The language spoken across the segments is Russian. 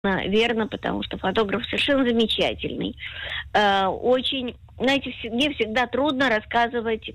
верно, потому что фотограф совершенно замечательный. Очень, знаете, мне всегда трудно рассказывать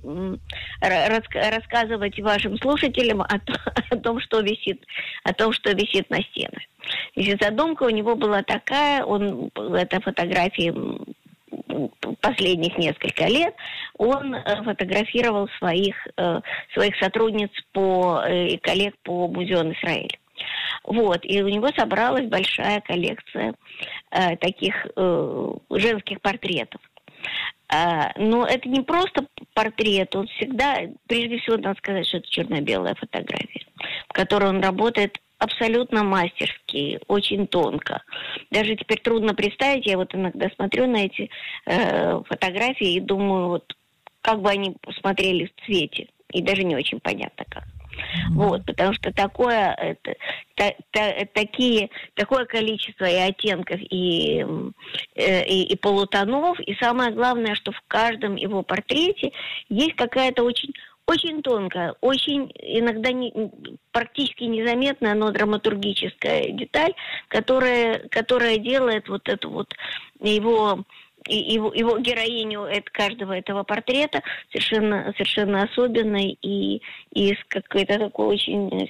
вашим слушателям о том, что висит на стенах. Значит, задумка у него была такая, это фотографии последних несколько лет, он фотографировал своих сотрудниц и коллег по музею Израиля. Вот, и у него собралась большая коллекция таких женских портретов. Но это не просто портрет, он всегда, прежде всего, надо сказать, что это черно-белая фотография, в которой он работает абсолютно мастерски, очень тонко. Даже теперь трудно представить, я вот иногда смотрю на эти фотографии и думаю, вот как бы они смотрели в цвете, и даже не очень понятно как. Вот, потому что такое количество и оттенков, и полутонов, и самое главное, что в каждом его портрете есть какая-то очень, очень тонкая, очень иногда практически незаметная, но драматургическая деталь, которая делает вот эту вот его героиню каждого этого портрета совершенно особенной и с какой-то такой очень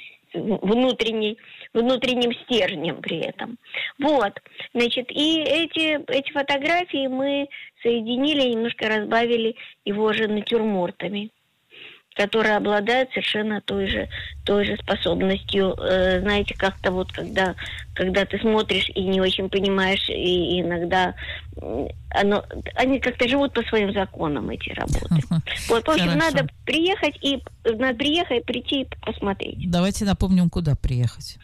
внутренним стержнем при этом. Вот, значит, и эти фотографии мы соединили, немножко разбавили его же натюрмортами, которые обладают совершенно той же способностью. Знаете, как-то вот когда ты смотришь и не очень понимаешь, и иногда они как-то живут по своим законам, эти работы. Вот, в общем, надо приехать, прийти и посмотреть. Давайте напомним, куда приехать.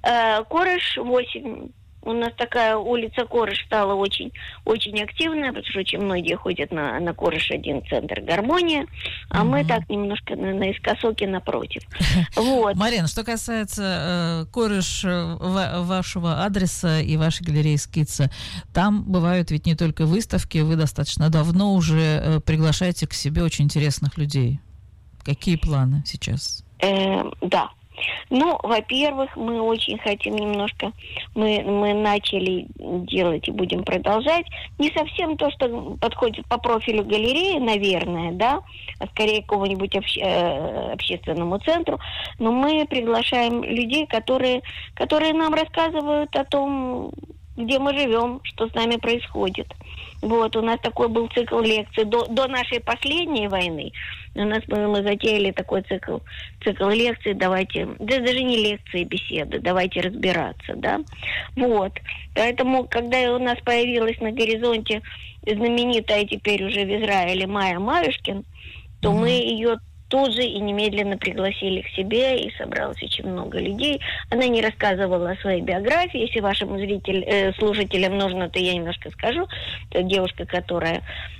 Корыш 8. У нас такая улица Корыш стала очень, очень активная, потому что очень многие ходят на Корыш-1, центр «Гармония», а мы так немножко наискосоке напротив. Вот. Марина, что касается Корыш, вашего адреса и вашей галереи «Скица», там бывают ведь не только выставки, вы достаточно давно уже приглашаете к себе очень интересных людей. Какие планы сейчас? Да. Ну, во-первых, мы очень хотим немножко, мы начали делать и будем продолжать. Не совсем то, что подходит по профилю галереи, наверное, да, а скорее к какому-нибудь общественному центру. Но мы приглашаем людей, которые нам рассказывают о том, где мы живем, что с нами происходит. Вот, у нас такой был цикл лекций до нашей последней войны. У нас мы затеяли такой цикл лекций, даже не лекции, беседы, давайте разбираться, да. Вот, поэтому, когда у нас появилась на горизонте знаменитая теперь уже в Израиле Майя Маюшкин, то мы ее тут же и немедленно пригласили к себе, и собралось очень много людей. Она не рассказывала о своей биографии. Если вашим слушателям нужно, то я немножко скажу. Это девушка, которая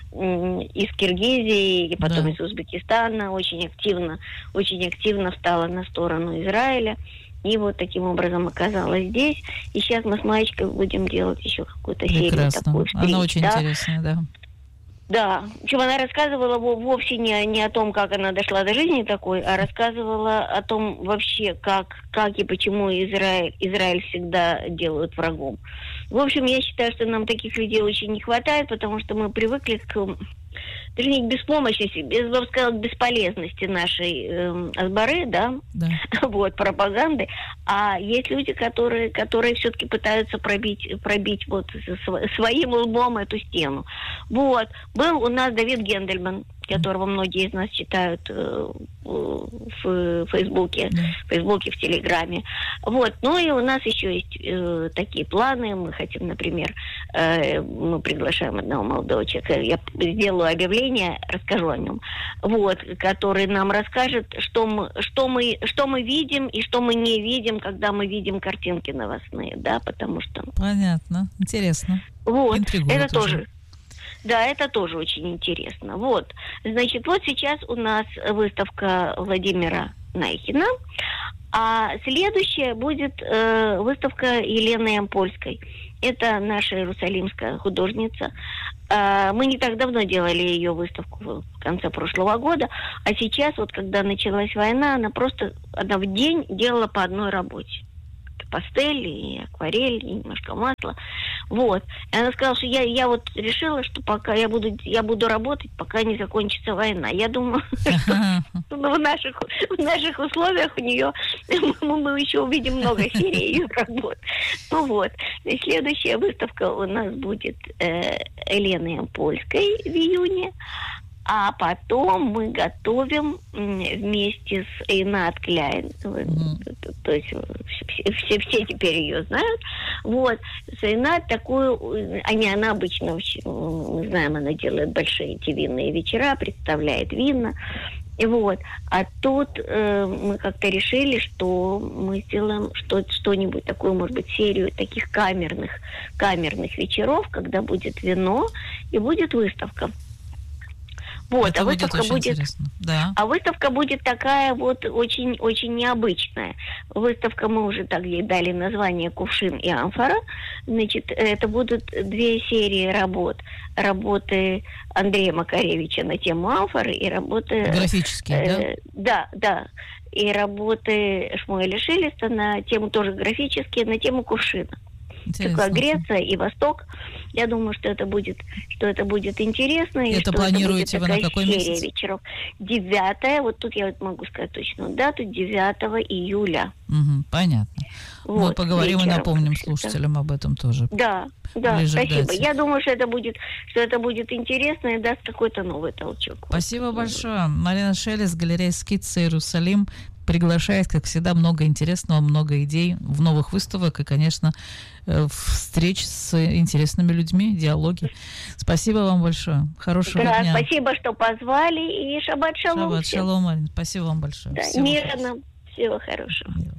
из Киргизии и потом из Узбекистана очень активно встала на сторону Израиля. И вот таким образом оказалась здесь. И сейчас мы с Маечкой будем делать еще какую-то серию такой встреч. Она очень интересная, да. Да, причем она рассказывала вовсе не о том, как она дошла до жизни такой, а рассказывала о том вообще, как и почему Израиль всегда делают врагом. В общем, я считаю, что нам таких людей очень не хватает, потому что мы привыкли даже не к беспомощности, я бы сказала, к бесполезности нашей асбары, да? Вот, пропаганды. А есть люди, которые все-таки пытаются пробить вот своим лбом эту стену. Вот. Был у нас Давид Гендельман, которого многие из нас читают в Фейсбуке, в Телеграме. Вот. Ну и у нас еще есть такие планы. Мы хотим, например, мы приглашаем одного молодого человека, я сделаю объявление, расскажу о нем, вот, который нам расскажет, что мы видим и что мы не видим, когда мы видим картинки новостные, да, потому что... Понятно, интересно. Вот, это тоже... Да, это тоже очень интересно. Вот, значит, вот сейчас у нас выставка Владимира Найхина, а следующая будет выставка Елены Ямпольской. Это наша иерусалимская художница. Мы не так давно делали ее выставку в конце прошлого года, а сейчас, вот когда началась война, она в день делала по одной работе. пастель, и акварель, и немножко масла. Вот. И она сказала, что я вот решила, что пока я буду работать, пока не закончится война. Я думаю, что в наших условиях у нее мы еще увидим много серий ее работ. Ну вот. И следующая выставка у нас будет Елены Польской в июне. А потом мы готовим вместе с Эйнат Кляйн, то есть все теперь ее знают, вот, с Эйнат такую, она обычно, мы знаем, она делает большие эти винные вечера, представляет вина, и вот, а тут мы как-то решили, что мы сделаем что-нибудь такое, может быть, серию таких камерных вечеров, когда будет вино и будет выставка. Вот, это выставка будет, да. А выставка будет такая вот очень необычная. Выставка, мы уже так ей дали название «Кувшин и амфора». Значит, это будут 2 серии работ. Работы Андрея Макаревича на тему амфоры и работы... Графические, да? Да. И работы Шмуэля Шелеста на тему, тоже графические, на тему кувшина. Такая Греция и Восток. Я думаю, что это будет интересно. И это планируете вы на какой месяц? Вечеров. 9, вот тут я могу сказать точную дату, 9 июля. Понятно. Вот, мы поговорим вечером. И напомним слушателям об этом тоже. Да, спасибо. Я думаю, что это будет интересно и даст какой-то новый толчок. Спасибо большое. Марина Шелест, галерея «Скицы Иерусалим» приглашает, как всегда, много интересного, много идей в новых выставок и, конечно, встреч с интересными людьми, диалоги. Спасибо вам большое. Хорошего дня. Спасибо, что позвали, и шаббат шалом. Шаббат шалом, Марина. Спасибо вам большое. Да, мирно. Всего хорошего.